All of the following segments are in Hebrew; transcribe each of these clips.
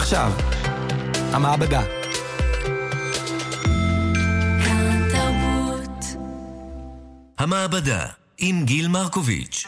עכשיו, המעבדה. המעבדה עם גיל מרקוביץ'.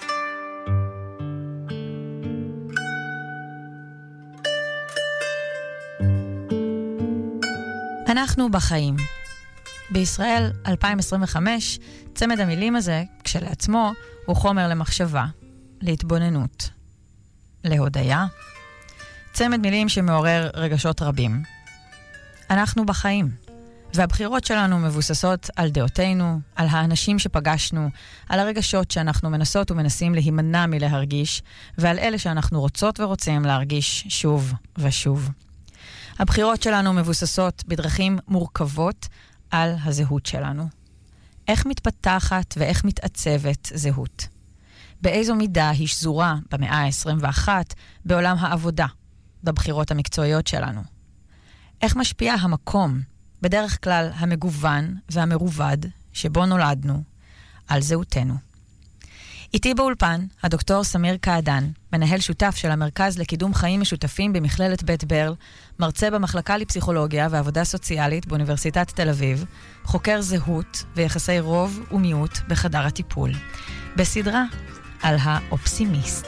אנחנו בחיים. בישראל 2025, צמד המילים הזה, כשלעצמו, הוא חומר למחשבה, להתבוננות, להודיה. צמד מילים שמעורר רגשות רבים. אנחנו בחיים, והבחירות שלנו מבוססות על דעותינו, על האנשים שפגשנו, על הרגשות שאנחנו מנסות ומנסים להימנע מלהרגיש, ועל אלה שאנחנו רוצות ורוצים להרגיש שוב ושוב. הבחירות שלנו מבוססות בדרכים מורכבות על הזהות שלנו. איך מתפתחת ואיך מתעצבת זהות? באיזו מידה היא שזורה במאה ה-21 בעולם העבודה, בבחירות המקצועיות שלנו? איך משפיע המקום, בדרך כלל המגוון והמרובד, שבו נולדנו, על זהותנו? איתי באולפן, הדוקטור סמיר קעדן, מנהל שותף של המרכז לקידום חיים משותפים במכללת בית ברל, מרצה במחלקה לפסיכולוגיה ועבודה סוציאלית באוניברסיטת תל אביב, חוקר זהות ויחסי רוב ומיעוט בחדר הטיפול. בסדרה על האופסימיסט.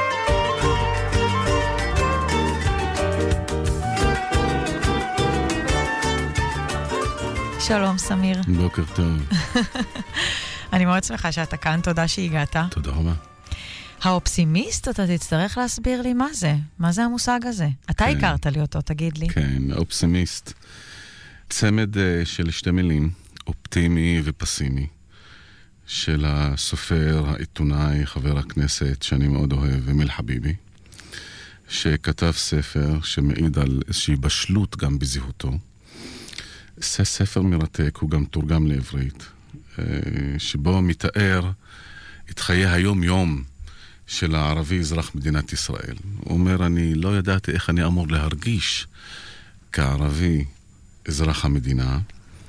שלום סמיר. בוקר טוב. אני מאוד שמחה שאתה כאן, תודה שהגעת. תודה רבה. האופסימיסט, אתה תצטרך להסביר לי מה זה. מה זה המושג הזה? אתה הכרת לי אותו, תגיד לי. כן, האופסימיסט. צמד של שתי מילים, אופטימי ופסימי, של הסופר, העיתונאי, חבר הכנסת, שאני מאוד אוהב, אמיל חביבי, שכתב ספר שמעיד על איזושהי בשלות גם בזהותו. זה ספר מרתק, הוא גם תורגם לעברית, שבו מתאר את חיי היום-יום של הערבי אזרח מדינת ישראל. הוא אומר, אני לא ידעתי איך אני אמור להרגיש כערבי אזרח המדינה,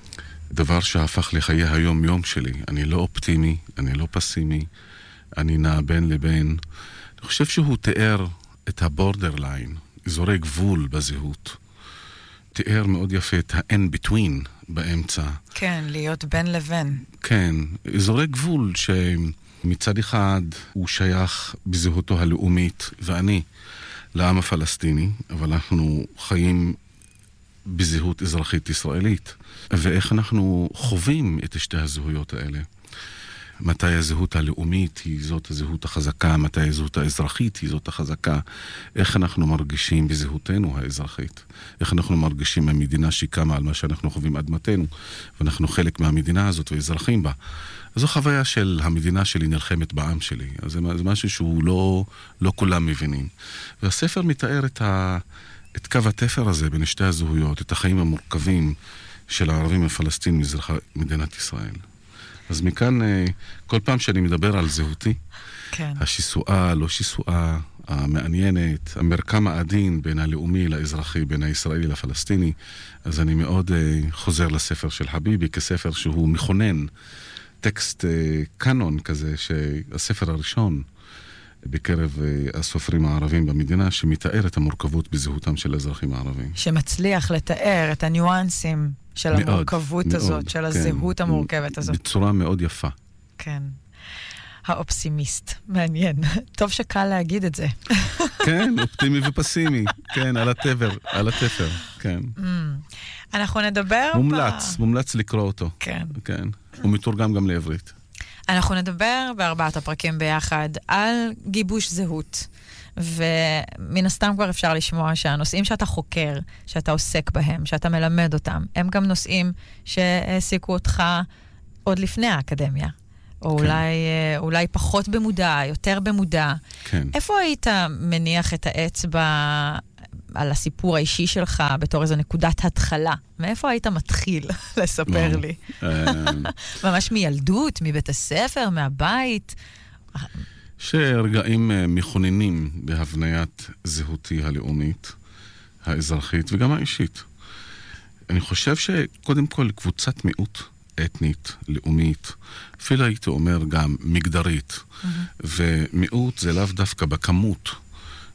דבר שהפך לחיי היום-יום שלי. אני לא אופטימי, אני לא פסימי, אני נע בין לבין. אני חושב שהוא תיאר את הבורדרליין, אזורי גבול בזהות. תיאר מאוד יפה את ה-in-between באמצע. כן, להיות בין לבין. כן, אזורי גבול שמצד אחד הוא שייך בזהותו הלאומית, ואני לעם הפלסטיני, אבל אנחנו חיים בזהות אזרחית ישראלית. ואיך אנחנו חווים את שתי הזהויות האלה. מתי הזהות הלאומית היא זאת הזהות החזקה, מתי הזהות האזרחית היא זאת החזקה. איך אנחנו מרגישים בזהותנו האזרחית. איך אנחנו מרגישים המדינה שקמה על מה שאנחנו חווים אדמתנו, ואנחנו חלק מהמדינה הזאת ואזרחים בה. זו חוויה של המדינה שלי נלחמת בעם שלי. אז זה משהו שהוא לא כולם מבינים. והספר מתאר את קו התפר הזה בין שתי הזהויות, את החיים המורכבים של הערבים הפלסטינים מזרח מדינת ישראל. אז מכאן, כל פעם שאני מדבר על זהותי, כן. השיסועה, לא שיסועה, המעניינת, המרקם העדין בין הלאומי לאזרחי, בין הישראלי לפלסטיני, אז אני מאוד חוזר לספר של חביבי כספר שהוא מכונן, טקסט קאנון כזה, שהספר הראשון בקרב הסופרים הערבים במדינה, שמתאר את המורכבות בזהותם של האזרחים הערבים. שמצליח לתאר את הניואנסים של מאוד, המורכבות מאוד, הזאת, של הזהות כן, המורכבת הזאת. בצורה מאוד יפה. כן. האופסימיסט. מעניין. טוב שקל להגיד את זה. כן, אופטימי ופסימי. כן, על התפר. כן. אנחנו נדבר... מומלץ לקרוא אותו. כן. כן. הוא מתורגם גם לעברית. אנחנו נדבר בארבעת הפרקים ביחד על גיבוש זהות. ומן הסתם כבר אפשר לשמוע שהנושאים שאתה חוקר, שאתה עוסק בהם, שאתה מלמד אותם, הם גם נושאים שהעסיקו אותך עוד לפני האקדמיה. או כן. אולי פחות במודע, יותר במודע. כן. איפה היית מניח את האצבע על הסיפור האישי שלך בתור איזו נקודת התחלה? מאיפה היית מתחיל לספר לי? ממש מילדות, מבית הספר, מהבית? שרגעים מכוננים בהבניית זהותי הלאומית, האזרחית וגם האישית. אני חושב שקודם כל קבוצת מיעוט אתנית, לאומית, אפילו הייתי אומר גם מגדרית. ומיעוט זה לאו דווקא בכמות,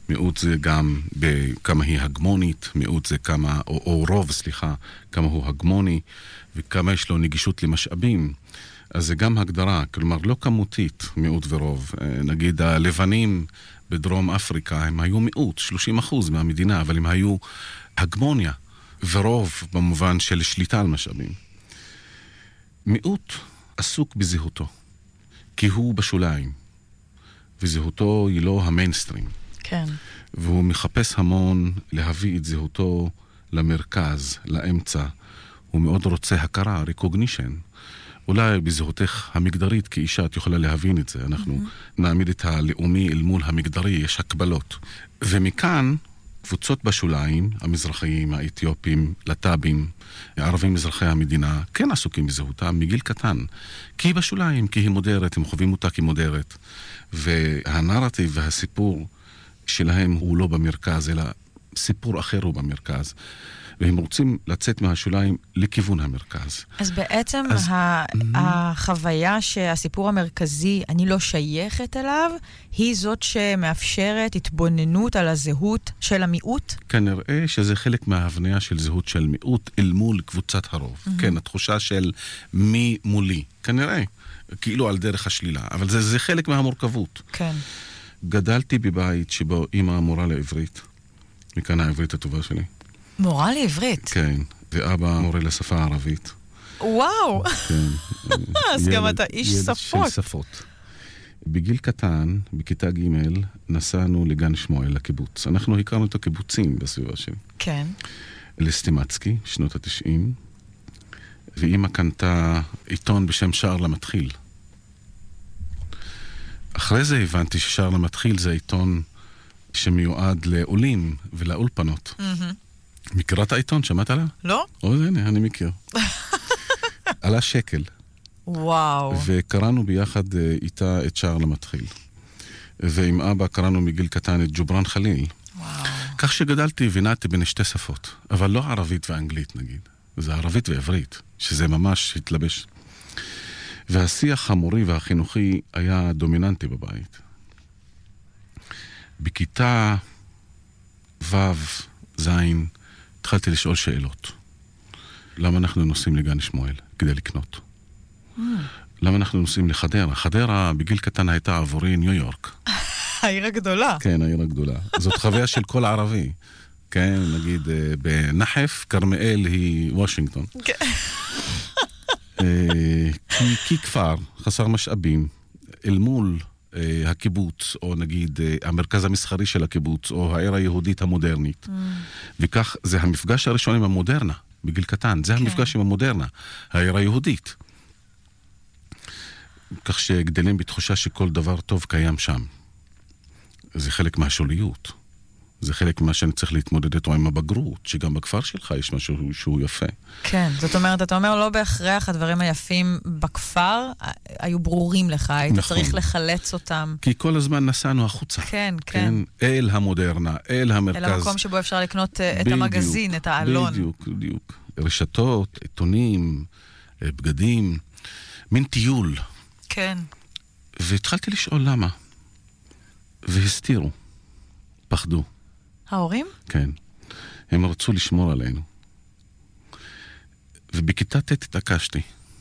מיעוט זה גם בכמה היא הגמונית, מיעוט זה כמה, או רוב, סליחה, כמה הוא הגמוני, וכמה יש לו נגישות למשאבים. אז זה גם הגדרה, כלומר לא כמותית, מיעוט ורוב. נגיד הלבנים בדרום אפריקה, הם היו מיעוט, 30% מהמדינה, אבל הם היו הגמוניה ורוב במובן של שליטה על משאבים. מיעוט עסוק בזהותו, כי הוא בשוליים, וזהותו היא לא המיינסטרים. כן. והוא מחפש המון להביא את זהותו למרכז, לאמצע. הוא מאוד רוצה הכרה, recognition. אולי בזהותך המגדרית כאישה את יכולה להבין את זה. אנחנו נעמיד את הלאומי אל מול המגדרי, יש הקבלות. ומכאן קבוצות בשוליים, המזרחיים, האתיופים, לטאבים, הערבים מזרחי המדינה, כן עסוקים בזהותם מגיל קטן. כי היא בשוליים, כי היא מודרת, הם חווים אותה כמודרת. והנרטיב והסיפור שלהם הוא לא במרכז, אלא סיפור אחר הוא במרכז. והם רוצים לצאת מהשוליים לכיוון המרכז. אז בעצם החוויה שהסיפור המרכזי, אני לא שייכת אליו, היא זאת שמאפשרת התבוננות על הזהות של המיעוט? כנראה שזה חלק מההבניה של זהות של מיעוט אל מול קבוצת הרוב. כן, התחושה של מי מולי. כנראה, כאילו על דרך השלילה. אבל זה חלק מהמורכבות. כן. גדלתי בבית שבו אמא מורה לעברית. מכאן העברית הטובה שלי. מורה לעברית? כן, ואבא מורה לשפה הערבית. וואו! כן. אז גם אתה איש שפות. של שפות. בגיל קטן, בכיתה ג' נסענו לגן שמואל, לקיבוץ. אנחנו הכרנו את הקיבוצים בסביבה שלי. כן. לסטימצקי, שנות ה-90, ואמא קנתה עיתון בשם שער למתחיל. אחרי זה הבנתי ששער למתחיל זה עיתון שמיועד לעולים ולאולפנות. מכירה את העיתון? שמעת עליו? לא. הנה, אני מכיר. עלה שקל. וואו. וקראנו ביחד איתה את שער למתחיל. ועם אבא קראנו מגיל קטן את ג'ובראן חליל. וואו. כך שגדלתי ונעתי בין שתי שפות. אבל לא ערבית ואנגלית נגיד. זה ערבית ועברית, שזה ממש התלבש. והשיח המורי והחינוכי היה דומיננטי בבית. בכיתה ו' ז' התחלתי לשאול שאלות. למה אנחנו נוסעים לגן שמואל? כדי לקנות. למה אנחנו נוסעים לחדרה? חדרה בגיל קטן הייתה עבורי ניו יורק. העיר הגדולה. כן, העיר הגדולה. זאת חוויה של כל ערבי. כן, נגיד בנחף, כרמיאל היא וושינגטון. כי כפר חסר משאבים אל מול הקיבוץ, או נגיד המרכז המסחרי של הקיבוץ, או העיר היהודית המודרנית. וכך זה המפגש הראשון עם המודרנה, בגיל קטן. זה המפגש עם המודרנה, העיר היהודית. כך שגדלים בתחושה שכל דבר טוב קיים שם. זה חלק מהשוליות. זה חלק ממה שאני צריך להתמודד איתו עם הבגרות, שגם בכפר שלך יש משהו שהוא יפה. כן, זאת אומרת, אתה אומר, לא בהכרח הדברים היפים בכפר היו ברורים לך, היית נכון. צריך לחלץ אותם. כי כל הזמן נסענו החוצה. כן, כן. אל המודרנה, אל המרכז. אל המקום שבו אפשר לקנות את המגזין, את האלון. בדיוק. רשתות, עיתונים, בגדים, מין טיול. כן. והתחלתי לשאול למה. והסתירו. פחדו. ההורים? כן. הם רצו לשמור עלינו. ובכיתה ט' התעקשתי.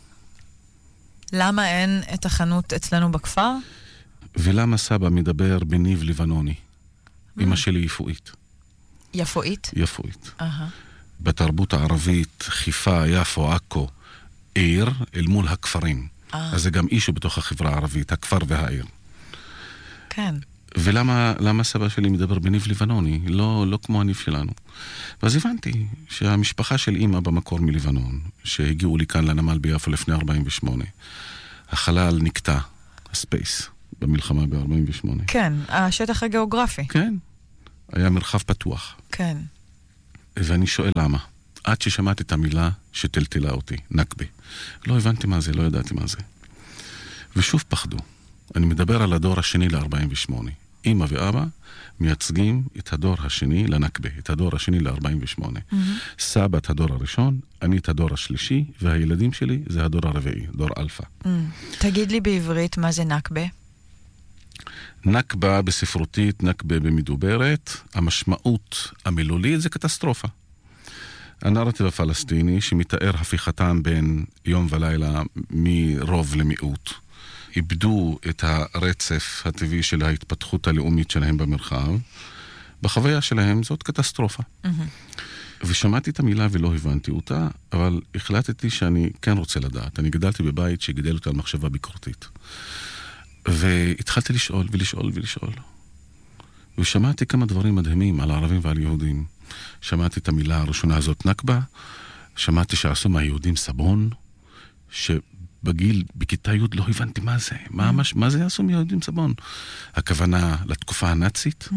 למה אין את החנות אצלנו בכפר? ולמה סבא מדבר בניב לבנוני? אמא שלי יפואית. יפואית? יפואית. בתרבות הערבית, חיפה, יפו, עכו, עיר אל מול הכפרים. אז זה גם אישו בתוך החברה הערבית, הכפר והעיר. כן. ולמה סבא שלי מדבר בניב לבנוני, לא כמו הניב שלנו. ואז הבנתי שהמשפחה של אמא במקור מלבנון, שהגיעו לי כאן לנמל ביפו לפני 48, החלל נקטע, הספייס, במלחמה ב-48. כן, השטח הגיאוגרפי. כן, היה מרחב פתוח. כן. ואני שואל למה. עד ששמעתי את המילה שטלטלה אותי, נקבה. לא הבנתי מה זה, לא ידעתי מה זה. ושוב פחדו. אני מדבר על הדור השני ל-48. אמא ואבא מייצגים את הדור השני לנקבה, את הדור השני ל-48. סבא את הדור הראשון, אני את הדור השלישי, והילדים שלי זה הדור הרביעי, דור אלפא. תגיד לי בעברית מה זה נקבה? נכבה בספרותית, נכבה במדוברת, המשמעות המילולית זה קטסטרופה. הנרטיב הפלסטיני שמתאר הפיכתם בין יום ולילה מרוב למיעוט. איבדו את הרצף הטבעי של ההתפתחות הלאומית שלהם במרחב. בחוויה שלהם זאת קטסטרופה. ושמעתי את המילה ולא הבנתי אותה, אבל החלטתי שאני כן רוצה לדעת. אני גדלתי בבית שגידל אותה על מחשבה ביקורתית. והתחלתי לשאול ולשאול ולשאול. ושמעתי כמה דברים מדהימים על הערבים ועל יהודים. שמעתי את המילה הראשונה הזאת נכבה, שמעתי שעשו מהיהודים סבון, שבגיל, בכיתה י' לא הבנתי מה זה. מה זה עשו מהיהודים סבון? הכוונה לתקופה הנאצית,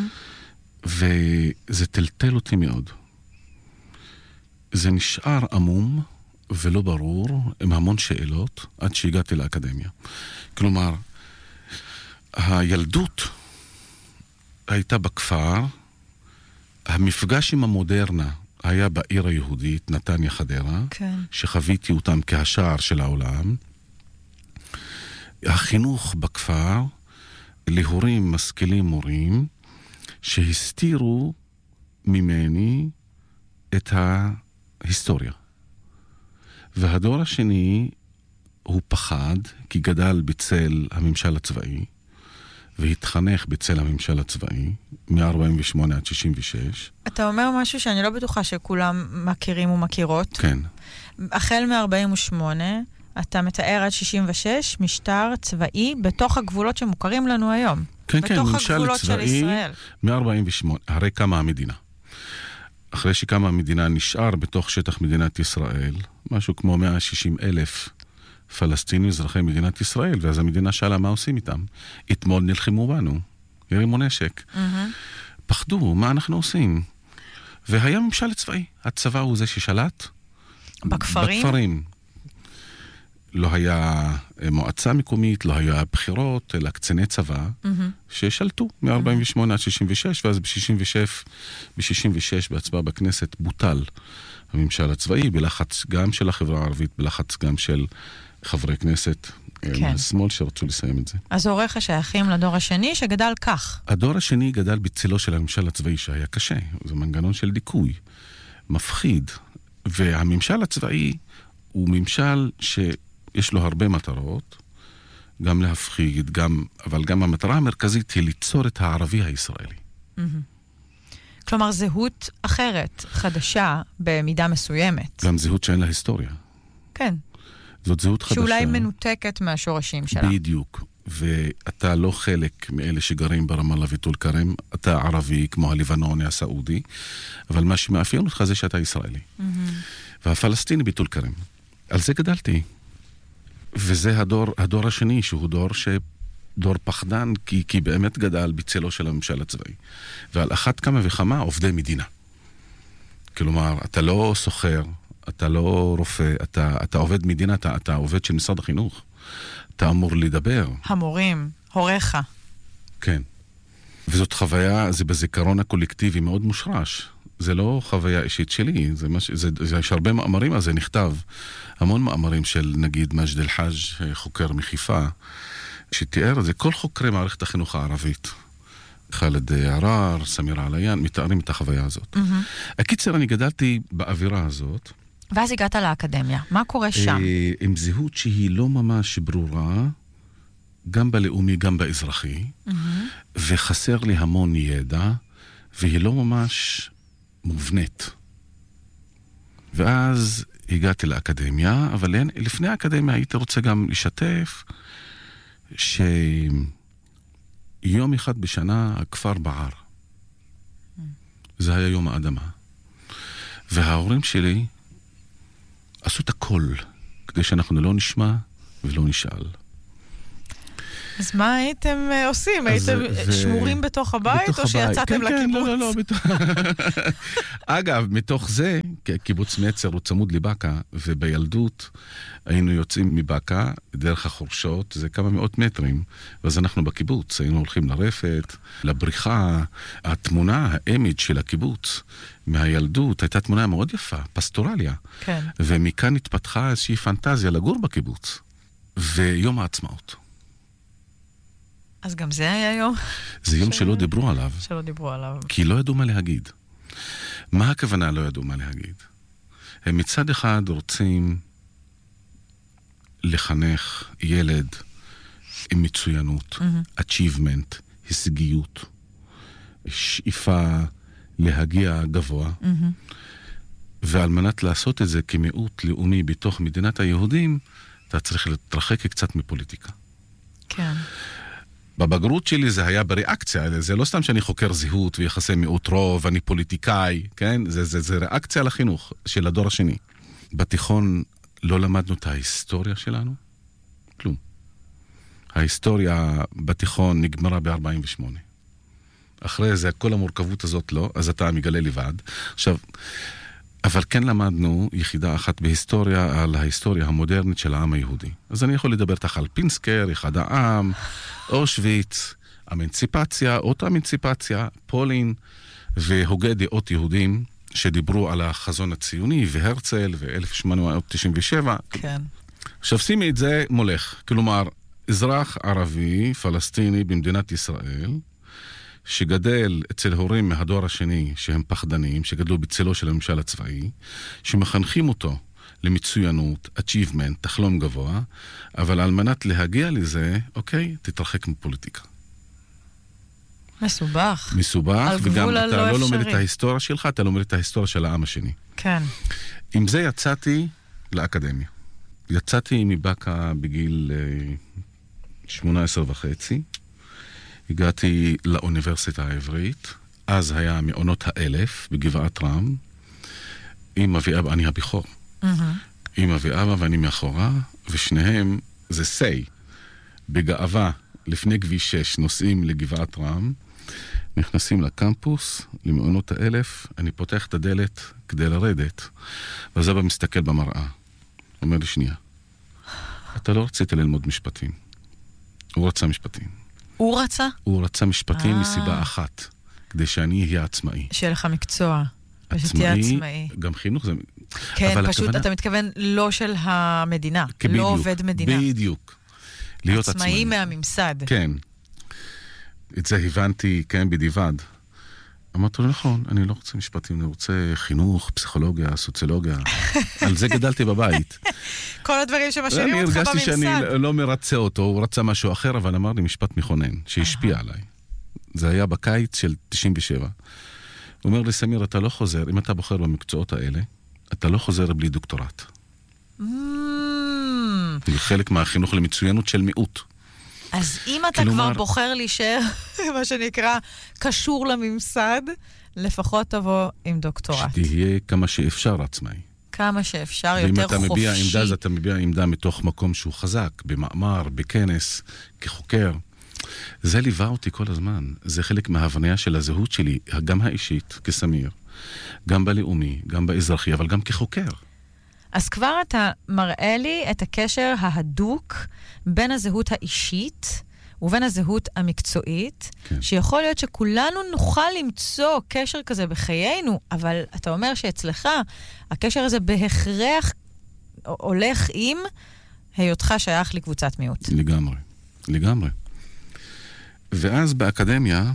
וזה טלטל אותי מאוד. זה נשאר עמום ולא ברור, עם המון שאלות, עד שהגעתי לאקדמיה. כלומר, הילדות הייתה בכפר, המפגש עם המודרנה היה בעיר היהודית, נתניה חדרה, כן. שחוויתי אותם כהשער של העולם. החינוך בכפר, להורים משכילים מורים, שהסתירו ממני את ההיסטוריה. והדור השני הוא פחד, כי גדל בצל הממשל הצבאי, והתחנך בצל הממשל הצבאי, מ-48 עד 66. אתה אומר משהו שאני לא בטוחה שכולם מכירים ומכירות. כן. החל מ-48, אתה מתאר עד 66, משטר צבאי בתוך הגבולות שמוכרים לנו היום. כן, כן, בתוך ממשל הגבולות של צבאי, ישראל. מ-48, הרי קמה המדינה. אחרי שקמה המדינה נשאר בתוך שטח מדינת ישראל, משהו כמו 160,000 פלסטינים, אזרחי מדינת ישראל, ואז המדינה שאלה מה עושים איתם. אתמול נלחמו בנו, הרימו נשק. פחדו, מה אנחנו עושים? והיה ממשל צבאי. הצבא הוא זה ששלט. בכפרים. לא היה מועצה מקומית, לא היה בחירות, אלא קציני צבא, ששלטו מ-48 עד 66, ואז ב-66 בהצבעה בכנסת בוטל הממשל הצבאי, בלחץ גם של החברה הערבית, בלחץ גם של חברי כנסת מהשמאל שרצו לסיים את זה. אז הוריך שייכים לדור השני שגדל כך. הדור השני גדל בצילו של הממשל הצבאי שהיה קשה. זה מנגנון של דיכוי, מפחיד. והממשל הצבאי הוא ממשל שיש לו הרבה מטרות, גם להפחיד, אבל גם המטרה המרכזית היא ליצור את הערבי הישראלי. כלומר, זהות אחרת, חדשה, במידה מסוימת. גם זהות שאין לה היסטוריה. כן. זאת זהות חדשה. שאולי מנותקת מהשורשים שלה. בדיוק. ואתה לא חלק מאלה שגרים ברמאללה וטול כרם, אתה ערבי כמו הלבנוני, הסעודי, אבל מה שמאפיין אותך זה שאתה ישראלי. והפלסטיני בטול כרם. על זה גדלתי. וזה הדור השני, שהוא דור פחדן, כי באמת גדל בצלו של הממשל הצבאי. ועל אחת כמה וכמה עובדי מדינה. כלומר, אתה לא סוחר, אתה לא רופא, אתה עובד מדינה, אתה עובד של משרד החינוך. אתה אמור לדבר. המורים, הוריך. כן. וזאת חוויה, זה בזיכרון הקולקטיבי מאוד מושרש. זה לא חוויה אישית שלי, יש הרבה מאמרים, אז זה נכתב. המון מאמרים של נגיד מג'ד אל-חאג', חוקר מחיפה, שתיאר את זה, כל חוקרי מערכת החינוך הערבית. חאלד ערר, סמיר עליין, מתארים את החוויה הזאת. הקיצר, אני גדלתי באווירה הזאת. ואז הגעת לאקדמיה. מה קורה שם? עם זהות שהיא לא ממש ברורה, גם בלאומי, גם באזרחי, וחסר לי המון ידע, והיא לא ממש מובנית. ואז הגעתי לאקדמיה, אבל לפני האקדמיה הייתי רוצה גם לשתף שיום אחד בשנה הכפר בער. זה היה יום האדמה. וההורים שלי עשו את הכל כדי שאנחנו לא נשמע ולא נשאל. אז מה הייתם עושים? הייתם שמורים בתוך הבית או שיצאתם לקיבוץ? כן, לא, אגב, מתוך זה, קיבוץ מצר הוא צמוד לבקה, ובילדות היינו יוצאים מבקה דרך החורשות, זה כמה מאות מטרים, ואז אנחנו בקיבוץ, היינו הולכים לרפת, לבריחה, התמונה, האימג' של הקיבוץ, מהילדות, הייתה תמונה מאוד יפה, פסטורליה. כן. ומכאן התפתחה איזושהי פנטזיה לגור בקיבוץ. ויום העצמאות. אז גם זה היה יום? זה יום שלא דיברו עליו. שלא דיברו עליו. כי לא ידעו מה להגיד. מה הכוונה לא ידעו מה להגיד? הם מצד אחד רוצים לחנך ילד עם מצוינות, achievement, הישגיות, שאיפה להגיע גבוה, ועל מנת לעשות את זה כמיעוט לאומי בתוך מדינת היהודים, אתה צריך להתרחק קצת מפוליטיקה. כן. בבגרות שלי זה היה בריאקציה, זה לא סתם שאני חוקר זהות ויחסי מיעוט רוב, אני פוליטיקאי, כן? זה ריאקציה לחינוך של הדור השני. בתיכון לא למדנו את ההיסטוריה שלנו? כלום. ההיסטוריה בתיכון נגמרה ב-48. אחרי זה, כל המורכבות הזאת לא, אז אתה מגלה לבד. עכשיו, אבל כן למדנו יחידה אחת בהיסטוריה על ההיסטוריה המודרנית של העם היהודי. אז אני יכול לדבר תח על פינסקר, אחד העם, אושוויץ, אמנציפציה, אותה אמנציפציה, פולין, והוגי דעות יהודים שדיברו על החזון הציוני, והרצל, ו-1897. כן. עכשיו שימי את זה מולך. כלומר, אזרח ערבי, פלסטיני במדינת ישראל, שגדל אצל הורים מהדור השני שהם פחדנים, שגדלו בצלו של הממשל הצבאי, שמחנכים אותו למצוינות, achievement, תחלום גבוה, אבל על מנת להגיע לזה, אוקיי, תתרחק מפוליטיקה. מסובך. מסובך, וגם אתה לא לומד את ההיסטוריה שלך, אתה לומד את ההיסטוריה של העם השני. כן. עם זה יצאתי לאקדמיה. יצאתי מבקה בגיל 18 וחצי, הגעתי לאוניברסיטה העברית, אז היה מעונות האלף בגבעת רם, אמא ואבא, אני הבכור. אמא ואבא ואני מאחורה, ושניהם זה סי, בגאווה, לפני כביש 6, נוסעים לגבעת רם, נכנסים לקמפוס, למעונות האלף, אני פותח את הדלת כדי לרדת, ואז אבא מסתכל במראה, אומר לי שנייה, אתה לא רצית ללמוד משפטים, הוא רצה משפטים. הוא רצה? הוא רצה משפטים מסיבה אחת, כדי שאני אהיה עצמאי. שיהיה לך מקצוע, ושתהיה עצמאי. גם חינוך זה... כן, פשוט הכוונה... אתה מתכוון לא של המדינה, בדיוק, לא עובד מדינה. בדיוק. להיות עצמאי מהממסד. כן. את זה הבנתי, כן, בדיבד. אמרתי לו, נכון, אני לא רוצה משפטים, אני רוצה חינוך, פסיכולוגיה, סוציולוגיה. על זה גדלתי בבית. כל הדברים שמשאירים אותך בממסד. אני הרגשתי שאני לא מרצה אותו, הוא רצה משהו אחר, אבל אמר לי משפט מכונן, שהשפיע עליי. זה היה בקיץ של 97. הוא אומר לי, סמיר, אתה לא חוזר, אם אתה בוחר במקצועות האלה, אתה לא חוזר בלי דוקטורט. זה חלק מהחינוך למצוינות של מיעוט. אז אם אתה כבר בוחר להישאר, מה שנקרא, קשור לממסד, לפחות תבוא עם דוקטורט. שתהיה כמה שאפשר עצמאי. כמה שאפשר, יותר חופשי. ואם אתה מביע עמדה, אז אתה מביע עמדה מתוך מקום שהוא חזק, במאמר, בכנס, כחוקר. זה ליווה אותי כל הזמן. זה חלק מההבניה של הזהות שלי, גם האישית, כסמיר, גם בלאומי, גם באזרחי, אבל גם כחוקר. אז כבר אתה מראה לי את הקשר ההדוק בין הזהות האישית ובין הזהות המקצועית, כן. שיכול להיות שכולנו נוכל למצוא קשר כזה בחיינו, אבל אתה אומר שאצלך הקשר הזה בהכרח הולך עם היותך שייך לקבוצת מיעוט. לגמרי, לגמרי. ואז באקדמיה,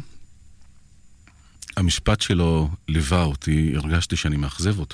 המשפט שלו ליווה אותי, הרגשתי שאני מאכזב אותו.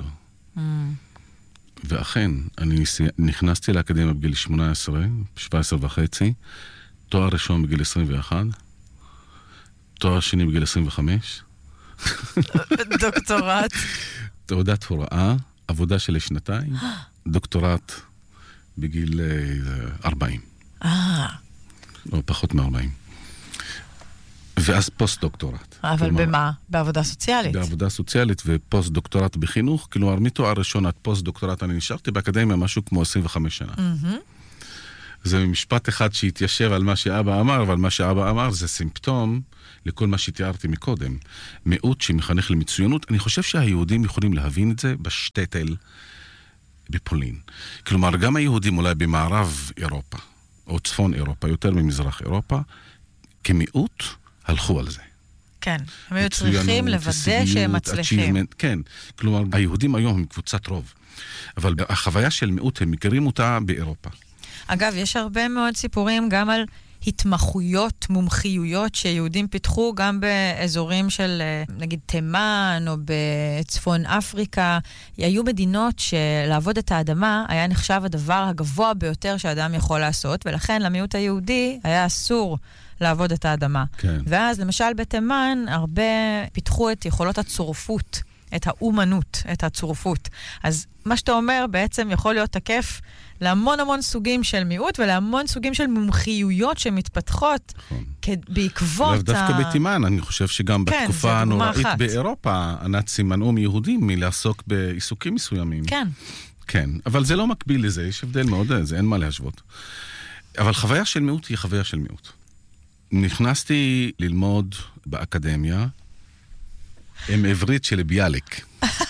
ואכן, אני נכנסתי לאקדמיה בגיל 18, 17 וחצי, תואר ראשון בגיל 21, תואר שני בגיל 25. דוקטורט. תעודת הוראה, עבודה של שנתיים, דוקטורט בגיל 40. או פחות מ-40. ואז פוסט-דוקטורט. אבל במה? בעבודה סוציאלית. בעבודה סוציאלית ופוסט-דוקטורט בחינוך. כלומר, מתואר ראשון עד פוסט-דוקטורט אני נשארתי באקדמיה משהו כמו 25 שנה. זה משפט אחד שהתיישב על מה שאבא אמר, אבל מה שאבא אמר זה סימפטום לכל מה שתיארתי מקודם. מיעוט שמחנך למצוינות. אני חושב שהיהודים יכולים להבין את זה בשטטל בפולין. כלומר, גם היהודים אולי במערב אירופה, או צפון אירופה, יותר ממזרח אירופה, כמיעוט הלכו על זה. כן, הם היו צריכים לוודא שהם מצליחים. כן, כלומר, היהודים היום הם קבוצת רוב. אבל החוויה של מיעוט, הם מכירים אותה באירופה. אגב, יש הרבה מאוד סיפורים גם על התמחויות, מומחיויות שיהודים פיתחו גם באזורים של, נגיד, תימן או בצפון אפריקה. היו מדינות שלעבוד את האדמה היה נחשב הדבר הגבוה ביותר שהאדם יכול לעשות, ולכן למיעוט היהודי היה אסור לעבוד את האדמה. כן. ואז, למשל, בתימן, הרבה פיתחו את יכולות הצורפות, את האומנות, את הצורפות. אז מה שאתה אומר בעצם יכול להיות תקף להמון המון סוגים של מיעוט, ולהמון סוגים של מומחיויות שמתפתחות בעקבות לאו דווקא בתימן, אני חושב שגם בתקופה הנוראית באירופה, הנאצים מנעו מיהודים מלעסוק בעיסוקים מסוימים. כן. כן, אבל זה לא מקביל לזה, יש הבדל מאוד, זה אין מה להשוות. אבל חוויה של מיעוט היא חוויה של מיעוט. נכנסתי ללמוד באקדמיה עם עברית של ביאליק.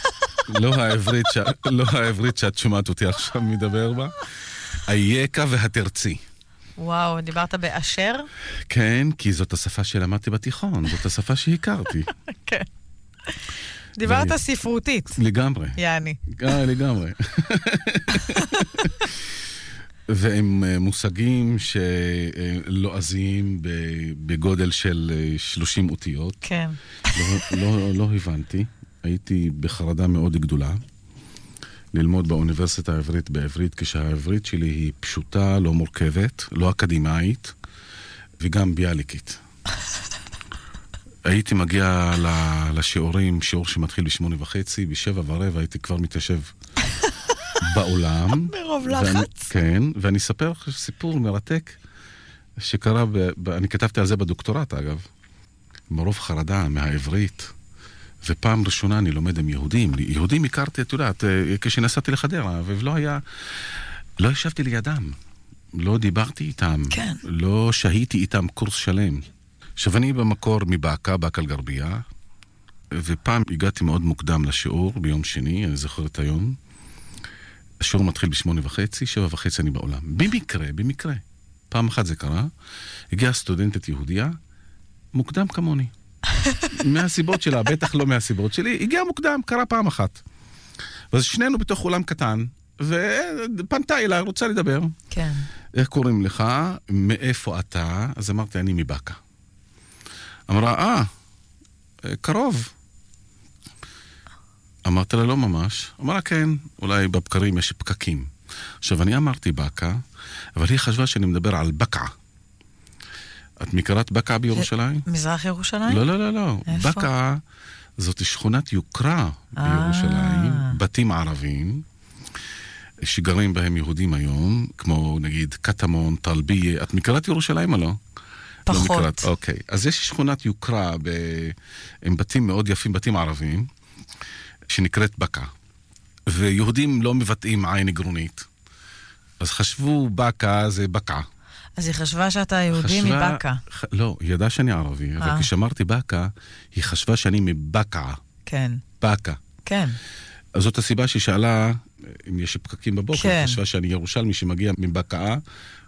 לא העברית שאת שומעת אותי עכשיו מדבר בה. היקה והתרצי. וואו, דיברת באשר? כן, כי זאת השפה שלמדתי בתיכון, זאת השפה שהכרתי. כן. דיברת ספרותית. לגמרי. יעני. לגמרי. ועם מושגים שלועזיים בגודל של 30 אותיות. כן. לא הבנתי. הייתי בחרדה מאוד גדולה ללמוד באוניברסיטה העברית בעברית, כשהעברית שלי היא פשוטה, לא מורכבת, לא אקדמאית, וגם ביאליקית. הייתי מגיע לשיעורים, שיעור שמתחיל ב8:30, ב7:15 הייתי כבר מתיישב בעולם. ברוב לחץ. כן, ואני אספר לך סיפור מרתק שקרה, אני כתבתי על זה בדוקטורט אגב, מרוב חרדה מהעברית, ופעם ראשונה אני לומד עם יהודים. יהודים הכרתי, את יודעת, כשנסעתי לחדרה, לא ישבתי לידם, לא דיברתי איתם, כן. לא שהיתי איתם קורס שלם. עכשיו אני במקור מבאקה, באקה אל-גרבייה, ופעם הגעתי מאוד מוקדם לשיעור, ביום שני, אני זוכר את היום. השיעור מתחיל ב8:30, 7:30 אני בעולם. במקרה. פעם אחת זה קרה, הגיעה סטודנטית יהודיה, מוקדם כמוני. מהסיבות שלה, בטח לא מהסיבות שלי, הגיעה מוקדם, קרה פעם אחת. ואז שנינו בתוך אולם קטן, ופנתה אליי, רוצה לדבר. כן. איך קוראים לך? מאיפה אתה? אז אמרתי, אני מבאקה. אמרה, קרוב. אמרתי לה, לא ממש. אמרה, כן, אולי בבקרים יש פקקים. עכשיו, אני אמרתי באקה, אבל היא חשבה שאני מדבר על בקעה. את מכירת בקעה בירושלים? מזרח ירושלים? לא. איפה? בקעה זאת שכונת יוקרה בירושלים, בתים ערבים, שגרים בהם יהודים היום, כמו נגיד קטמון, טלביה. את מכירת ירושלים או לא? פחות. לא מכירת, אוקיי. אז יש שכונת יוקרה עם בתים מאוד יפים, בתים ערבים, שנקראת בקעה. ויהודים לא מבטאים עין גרונית. אז חשבו בקעה זה בקעה. אז היא חשבה שאתה יהודי מבקה. לא, היא ידעה שאני ערבי, אבל כשאמרתי בקה, היא חשבה שאני מבקה. כן. בקה. כן. אז זאת הסיבה שהיא שאלה, אם יש פקקים בבוקר, כן. היא חשבה שאני ירושלמי שמגיע מבקה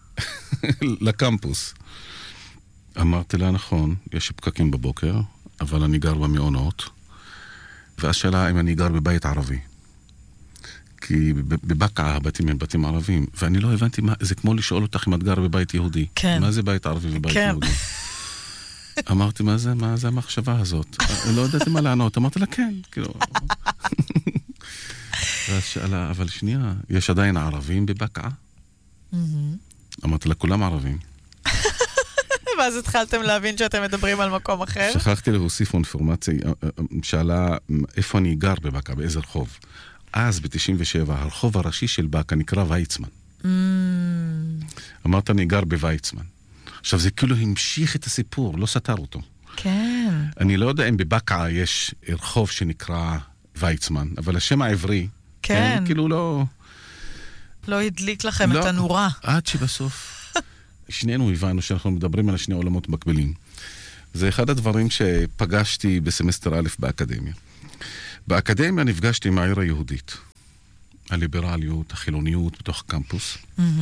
לקמפוס. אמרתי לה, נכון, יש פקקים בבוקר, אבל אני גר במעונות. ואז שאלה אם אני גר בבית ערבי. כי בבקעה הבתים הם בתים ערבים, ואני לא הבנתי מה, זה כמו לשאול אותך אם את גר בבית יהודי. כן. מה זה בית ערבי ובית כן. יהודי? אמרתי, מה זה המחשבה הזאת? לא ידעתי מה לענות, אמרתי לה, כן, כאילו. ואז שאלה, אבל שנייה, יש עדיין ערבים בבקעה? אמרתי לה, כולם ערבים. ואז התחלתם להבין שאתם מדברים על מקום אחר? שכחתי להוסיף אינפורמציה, שאלה איפה אני גר בבקעה, באיזה רחוב. אז ב-97, הרחוב הראשי של בקעה נקרא ויצמן. אמרת, אני גר בוויצמן. עכשיו, זה כאילו המשיך את הסיפור, לא סתר אותו. כן. אני לא יודע אם בבקעה יש רחוב שנקרא ויצמן, אבל השם העברי, כן. כאילו לא... לא הדליק לכם את הנורה. עד שבסוף שנינו הבנו שאנחנו מדברים על שני עולמות מקבילים. זה אחד הדברים שפגשתי בסמסטר א' באקדמיה. באקדמיה נפגשתי עם העיר היהודית. הליברליות, החילוניות בתוך הקמפוס.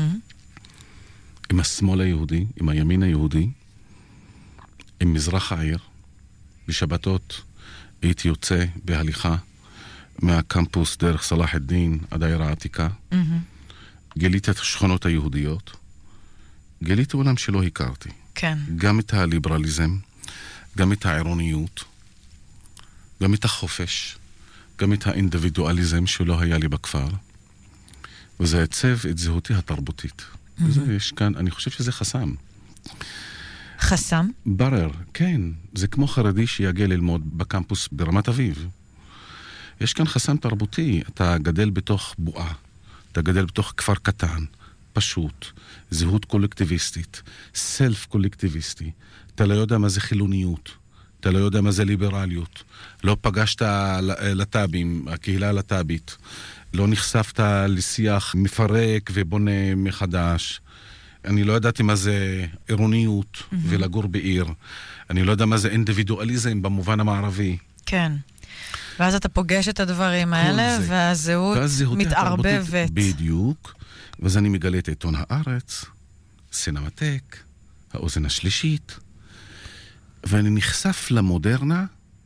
עם השמאל היהודי, עם הימין היהודי, עם מזרח העיר. בשבתות הייתי יוצא בהליכה מהקמפוס דרך סלאח א-דין עד העיר העתיקה. גיליתי את השכונות היהודיות. גיליתי עולם שלא הכרתי. כן. גם את הליברליזם, גם את העירוניות, גם את החופש, גם את האינדיבידואליזם שלא היה לי בכפר. וזה הצב את זהותי התרבותית. וזה יש כאן, אני חושב שזה חסם. חסם? ברר, כן. זה כמו חרדי שיגיע ללמוד בקמפוס ברמת אביב. יש כאן חסם תרבותי. אתה גדל בתוך בועה. אתה גדל בתוך כפר קטן, פשוט, זהות קולקטיביסטית, סלף קולקטיביסטי. אתה לא יודע מה זה חילוניות. אתה לא יודע מה זה ליברליות. לא פגשת לטאבים, הקהילה הלטאבית. לא נחשפת לשיח מפרק ובונה מחדש. אני לא ידעתי מה זה עירוניות ולגור בעיר. אני לא יודע מה זה אינדיבידואליזם במובן המערבי. כן. ואז אתה פוגש את הדברים האלה, והזהות מתערבבת. בדיוק. ואז אני מגלה את עיתון הארץ, סינמטק, האוזן השלישית, ואני נחשף למודרנה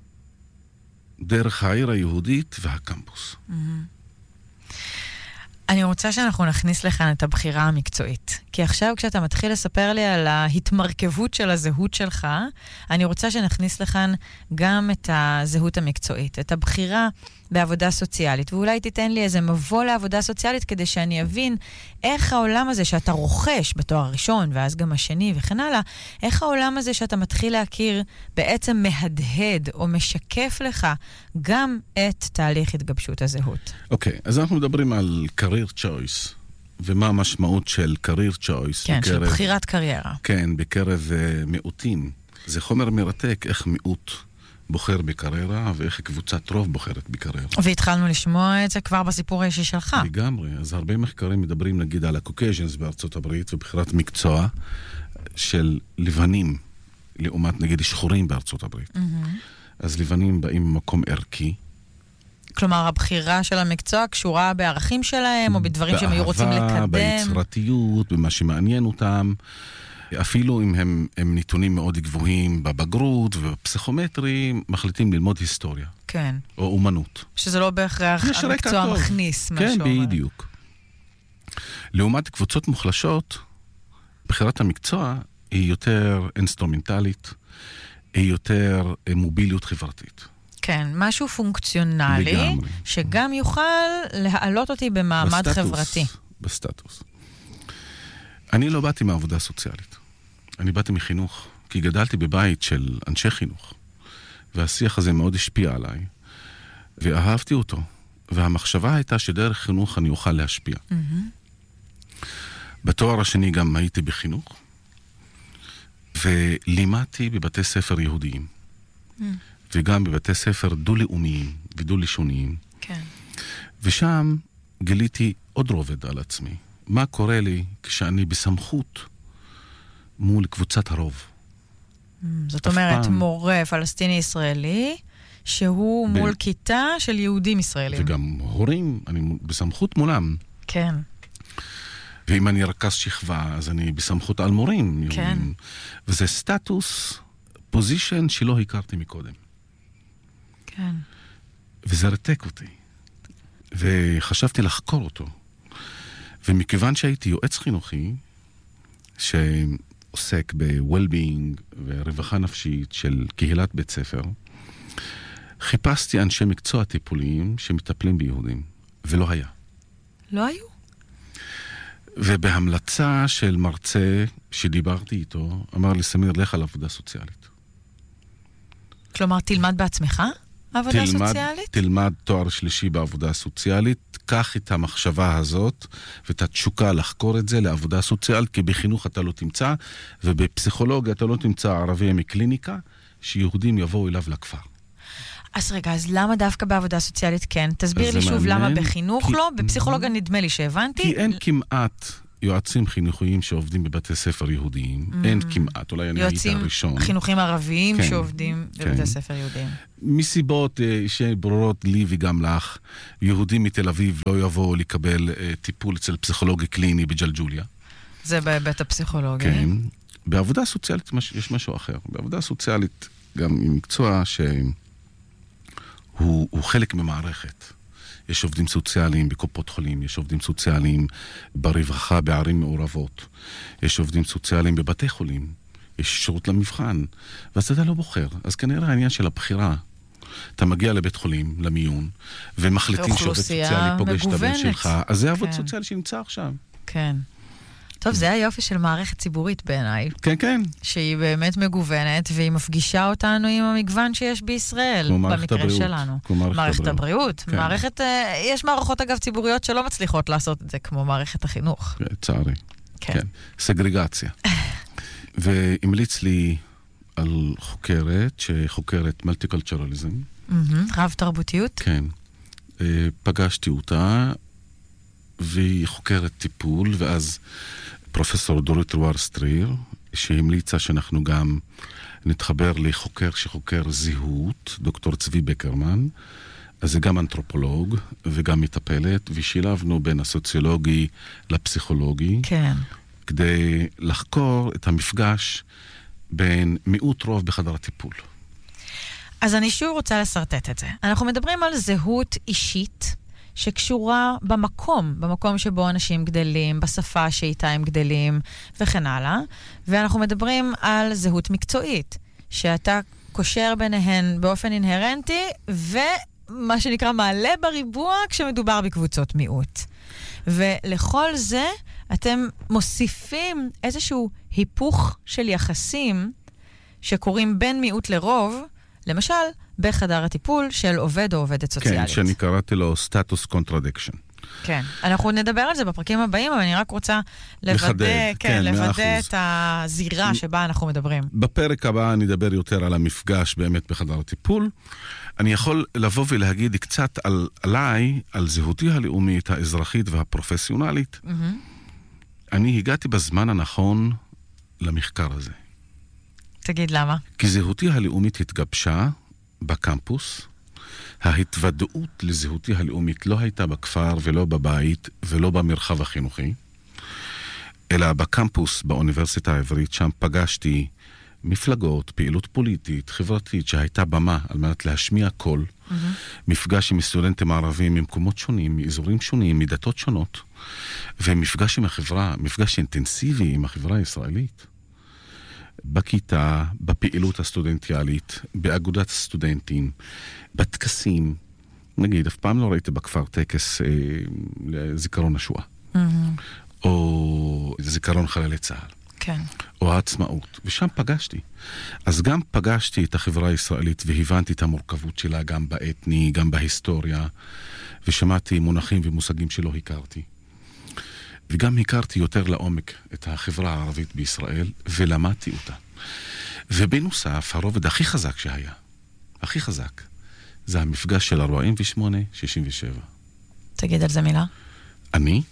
דרך העיר היהודית והקמפוס. אני רוצה שאנחנו נכניס לכאן את הבחירה המקצועית. כי עכשיו כשאתה מתחיל לספר לי על ההתמרכבות של הזהות שלך, אני רוצה שנכניס לכאן גם את הזהות המקצועית, את הבחירה בעבודה סוציאלית. ואולי תיתן לי איזה מבוא לעבודה סוציאלית כדי שאני אבין איך העולם הזה שאתה רוכש בתואר הראשון ואז גם השני וכן הלאה, איך העולם הזה שאתה מתחיל להכיר בעצם מהדהד או משקף לך גם את תהליך התגבשות הזהות. אוקיי, אז אנחנו מדברים על career choice, ומה המשמעות של career choice. כן, של בחירת קריירה. כן, בקרב מיעוטים. זה חומר מרתק איך מיעוט בוחר בקריירה, ואיך קבוצת רוב בוחרת בקריירה. והתחלנו לשמוע את זה כבר בסיפור האישי שלך. לגמרי. אז הרבה מחקרים מדברים נגיד על הקוקייז'נס בארצות הברית, ובחירת מקצוע של לבנים, לעומת נגיד שחורים בארצות הברית. אז לבנים באים ממקום ערכי. כלומר, הבחירה של המקצוע קשורה בערכים שלהם, או בדברים שהם היו רוצים לקדם. באהבה, ביצירתיות, במה שמעניין אותם. אפילו אם הם נתונים מאוד גבוהים בבגרות ובפסיכומטרי, מחליטים ללמוד היסטוריה. כן. או אומנות. שזה לא בהכרח המקצוע מכניס משהו. כן, בדיוק. לעומת קבוצות מוחלשות, בחירת המקצוע היא יותר אינסטרומנטלית, היא יותר מוביליות חברתית. כן, משהו פונקציונלי, לגמרי. שגם יוכל להעלות אותי במעמד חברתי. בסטטוס. אני לא באתי מעבודה סוציאלית. אני באתי מחינוך, כי גדלתי בבית של אנשי חינוך. והשיח הזה מאוד השפיע עליי, ואהבתי אותו. והמחשבה הייתה שדרך חינוך אני אוכל להשפיע. בתואר השני גם הייתי בחינוך, ולימדתי בבתי ספר יהודיים. וגם בבתי ספר דו-לאומיים ודו-לשוניים. כן. ושם גיליתי עוד רובד על עצמי. מה קורה לי כשאני בסמכות מול קבוצת הרוב? זאת אומרת, מורה פלסטיני-ישראלי, שהוא מול כיתה של יהודים ישראלים. וגם הורים, אני בסמכות מולם. כן. ואם אני רכז שכבה, אז אני בסמכות על מורים. כן. וזה סטטוס, פוזישן שלא הכרתי מקודם. כן. וזה רתק אותי. וחשבתי לחקור אותו. ומכיוון שהייתי יועץ חינוכי, שעוסק ב-well-being ורווחה נפשית של קהילת בית ספר, חיפשתי אנשי מקצוע טיפוליים שמטפלים ביהודים, ולא היה. לא היו? ובהמלצה של מרצה שדיברתי איתו, אמר לי, סמיר, לך על עבודה סוציאלית. כלומר, תלמד בעצמך עבודה סוציאלית? תלמד תואר שלישי בעבודה סוציאלית, קח את המחשבה הזאת ואת התשוקה לחקור את זה לעבודה סוציאלית, כי בחינוך אתה לא תמצא, ובפסיכולוגיה אתה לא תמצא ערבי מקליניקה, שיהודים יבואו אליו לכפר. אז רגע, אז למה דווקא בעבודה סוציאלית כן? תסביר לי שוב למה בחינוך לא, בפסיכולוגיה נדמה לי שהבנתי. כי אין כמעט יועצים חינוכיים שעובדים בבתי ספר יהודיים, אין כמעט, אולי אני הייתי הראשון. יועצים חינוכיים ערביים שעובדים בבתי ספר יהודיים. מסיבות שברורות לי וגם לך, יהודים מתל אביב לא יבואו לקבל טיפול אצל פסיכולוגי קליני בג'לג'וליה. זה בהיבט הפסיכולוגי. כן. בעבודה סוציאלית יש משהו אחר. בעבודה סוציאלית גם עם מקצוע שהוא חלק ממערכת. יש עובדים סוציאליים בקופות חולים, יש עובדים סוציאליים ברווחה בערים מעורבות, יש עובדים סוציאליים בבתי חולים, יש שירות למבחן, ואז אתה לא בוחר. אז כנראה העניין של הבחירה, אתה מגיע לבית חולים, למיון, ומחליטים שעובד סוציאלי פוגש את הבן שלך, אז זה עובד סוציאלי שנמצא עכשיו. כן. טוב, זה היופי של מערכת ציבורית בעיניי. כן, כן. שהיא באמת מגוונת, והיא מפגישה אותנו עם המגוון שיש בישראל. כמו מערכת במקרה הבריאות. שלנו. כמו מערכת הבריאות. כן. יש מערכות אגב ציבוריות שלא מצליחות לעשות את זה, כמו מערכת החינוך. צערי. כן. כן. סגרגציה. והמליץ לי על חוקרת, שחוקרת מולטיקולטורליזם. רב תרבותיות? כן. פגשתי אותה, והיא חוקרת טיפול, ואז פרופסור דורית רוואר-סטריר, שהמליצה שאנחנו גם נתחבר לחוקר שחוקר זהות, דוקטור צבי בקרמן, אז זה גם אנתרופולוג וגם מטפלת, ושילבנו בין הסוציולוגי לפסיכולוגי, כן. כדי לחקור את המפגש בין מיעוט רוב בחדר הטיפול. אז אני שוב רוצה לסרטט את זה. אנחנו מדברים על זהות אישית, שקשורה במקום שבו אנשים גדלים, בשפה שאיתה הם גדלים וכן הלאה. ואנחנו מדברים על זהות מקצועית, שאתה קושר ביניהן באופן אינהרנטי, ומה שנקרא מעלה בריבוע כשמדובר בקבוצות מיעוט. ולכל זה אתם מוסיפים איזשהו היפוך של יחסים שקורים בין מיעוט לרוב, למשל, בחדר הטיפול של עובד או עובדת סוציאלית. כן, שאני קראתי לו סטטוס קונטרדיקשן. כן, אנחנו נדבר על זה בפרקים הבאים, אבל אני רק רוצה לוודא, לוודא את הזירה שבה אנחנו מדברים. בפרק הבא אני אדבר יותר על המפגש באמת בחדר הטיפול. אני יכול לבוא ולהגיד קצת עליי, על זהותי הלאומית, האזרחית והפרופסיונלית. אני הגעתי בזמן הנכון למחקר הזה. תגיד למה? כי זהותי הלאומית התגבשה בקמפוס. ההתוודעות לזהותי הלאומית לא הייתה בכפר ולא בבית ולא במרחב החינוכי, אלא בקמפוס באוניברסיטה העברית. שם פגשתי מפלגות, פעילות פוליטית, חברתית, שהייתה במה על מנת להשמיע קול. מפגש עם סטודנטים ערבים ממקומות שונים, מאזורים שונים, מדתות שונות, ומפגש עם החברה, מפגש אינטנסיבי עם החברה הישראלית. בכיתה, בפעילות הסטודנטיאלית, באגודת הסטודנטים, בטקסים. נגיד, אף פעם לא ראיתי בכפר טקס לזיכרון השואה. או זיכרון חללי צה"ל. כן. או העצמאות. ושם פגשתי. אז גם פגשתי את החברה הישראלית והבנתי את המורכבות שלה גם באתני, גם בהיסטוריה, ושמעתי מונחים ומושגים שלא הכרתי. וגם הכרתי יותר לעומק את החברה הערבית בישראל, ולמדתי אותה. ובנוסף, הרובד הכי חזק שהיה, הכי חזק, זה המפגש של 48-67. תגיד על זה מילה. אני,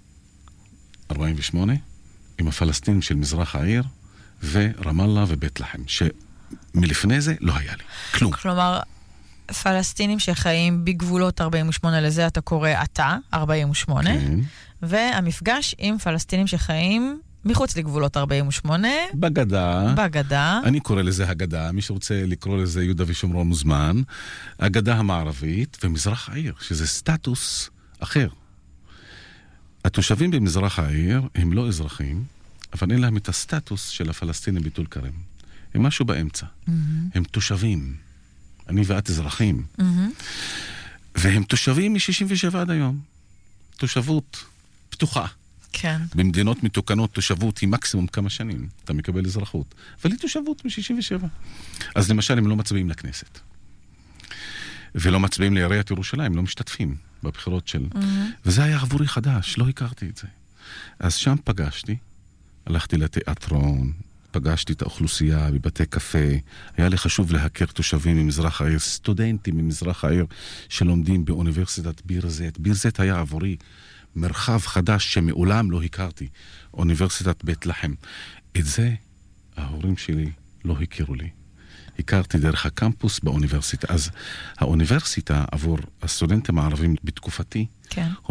48, עם הפלסטינים של מזרח העיר, ורמאללה ובית לחם, שמלפני זה לא היה לי. כלום. כלומר, פלסטינים שחיים בגבולות 48, לזה אתה קורא אתה, 48, כן. והמפגש עם פלסטינים שחיים מחוץ לגבולות 48. בגדה. אני קורא לזה הגדה, מי שרוצה לקרוא לזה יהודה ושומרון מוזמן. הגדה המערבית ומזרח העיר, שזה סטטוס אחר. התושבים במזרח העיר הם לא אזרחים, אבל אין להם את הסטטוס של הפלסטינים בטול כרם. הם משהו באמצע. הם תושבים. אני ואת אזרחים. והם תושבים מ-67 עד היום. תושבות פתוחה. כן. במדינות מתוקנות תושבות היא מקסימום כמה שנים. אתה מקבל אזרחות. אבל היא תושבות מ-67. אז למשל הם לא מצביעים לכנסת. ולא מצביעים לעיריית ירושלים, לא משתתפים בבחירות של... וזה היה עבורי חדש, לא הכרתי את זה. אז שם פגשתי, הלכתי לתיאטרון, פגשתי את האוכלוסייה בבתי קפה, היה לי חשוב להכיר תושבים ממזרח העיר, סטודנטים ממזרח העיר שלומדים באוניברסיטת ביר זית. ביר זית היה עבורי מרחב חדש שמעולם לא הכרתי, אוניברסיטת בית לחם. את זה ההורים שלי לא הכירו לי. הכרתי דרך הקמפוס באוניברסיטה. אז האוניברסיטה עבור הסטודנטים הערבים בתקופתי, כן.